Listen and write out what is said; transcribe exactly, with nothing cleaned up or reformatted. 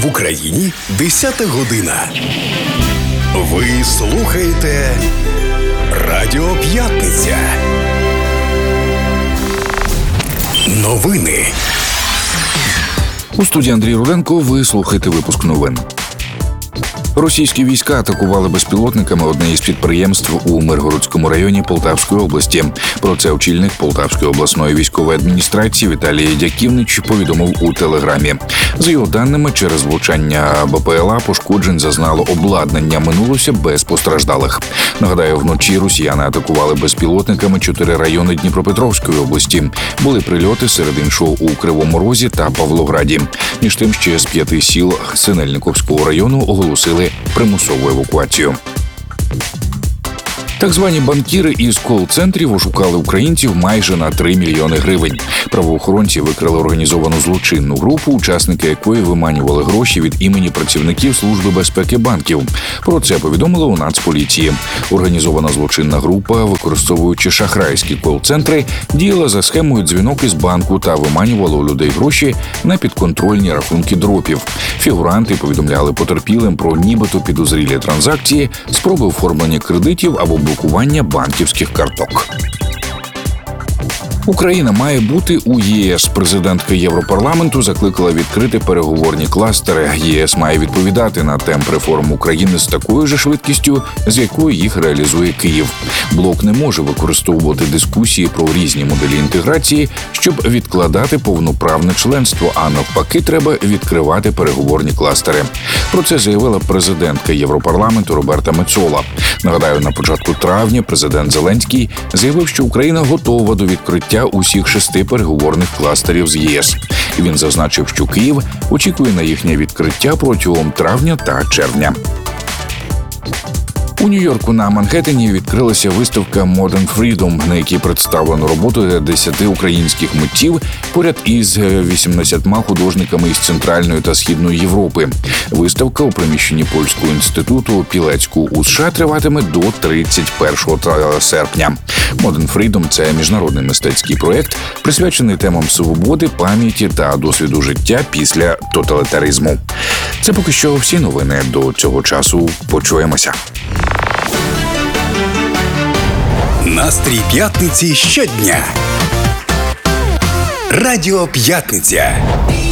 В Україні десята година. Ви слухаєте Радіо П'ятниця. Новини. У студії Андрій Руденко. Ви слухаєте випуск новин. Російські війська атакували безпілотниками одне із підприємств у Миргородському районі Полтавської області. Про це очільник Полтавської обласної військової адміністрації Віталій Дяківнич повідомив у Телеграмі. За його даними, через влучання БПЛА пошкоджень зазнало обладнання, минулося без постраждалих. Нагадаю, вночі росіяни атакували безпілотниками чотири райони Дніпропетровської області. Були прильоти, серед іншого, у Кривому Розі та Павлограді. Між тим, ще з п'яти сіл Синельниковського району оголосили примусову евакуацію. Так звані банкіри із кол-центрів ошукали українців майже на три мільйони гривень. Правоохоронці викрили організовану злочинну групу, учасники якої виманювали гроші від імені працівників Служби безпеки банків. Про це повідомили у Нацполіції. Організована злочинна група, використовуючи шахрайські кол-центри, діяла за схемою дзвінок із банку та виманювала у людей гроші на підконтрольні рахунки дропів. Фігуранти повідомляли потерпілим про нібито підозрілі транзакції, спроби оформлення кредитів або блокування банківських карток. Україна має бути у ЄС. Президентка Європарламенту закликала відкрити переговорні кластери. ЄС має відповідати на темп реформ України з такою же швидкістю, з якою їх реалізує Київ. Блок не може використовувати дискусії про різні моделі інтеграції, щоб відкладати повноправне членство, а навпаки треба відкривати переговорні кластери. Про це заявила президентка Європарламенту Роберта Мецола. Нагадаю, на початку травня президент Зеленський заявив, що Україна готова до відкриття усіх шести переговорних кластерів з ЄС. Він зазначив, що Київ очікує на їхнє відкриття протягом травня та червня. У Нью-Йорку на Манхеттені відкрилася виставка Modern Freedom, на якій представлено роботу десяти українських митців поряд із вісімнадцятьма художниками із Центральної та Східної Європи. Виставка у приміщенні Польського інституту Пілецьку у США триватиме до тридцять першого серпня. Modern Freedom – це міжнародний мистецький проєкт, присвячений темам свободи, пам'яті та досвіду життя після тоталітаризму. Це поки що всі новини. До цього часу почуємося. Настрій п'ятниці щодня. Радіо П'ятниця.